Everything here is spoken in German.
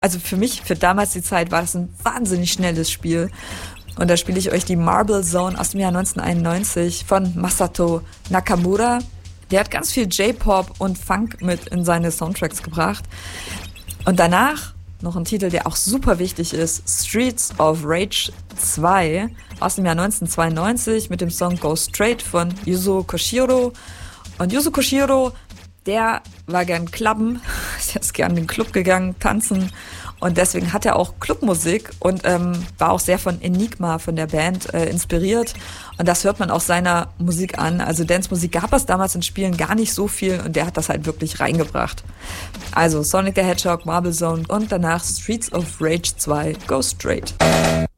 Also für mich, für damals die Zeit, war das ein wahnsinnig schnelles Spiel. Und da spiele ich euch die Marble Zone aus dem Jahr 1991 von Masato Nakamura. Der hat ganz viel J-Pop und Funk mit in seine Soundtracks gebracht. Und danach noch ein Titel, der auch super wichtig ist, Streets of Rage 2 aus dem Jahr 1992 mit dem Song Go Straight von Yuzo Koshiro. Und Yuzo Koshiro, der war gern clubben, der ist gern in den Club gegangen, tanzen. Und deswegen hat er auch Clubmusik und war auch sehr von Enigma, von der Band, inspiriert. Und das hört man auch seiner Musik an. Also Dance-Musik gab es damals in Spielen gar nicht so viel und der hat das halt wirklich reingebracht. Also Sonic the Hedgehog, Marble Zone und danach Streets of Rage 2, Go Straight.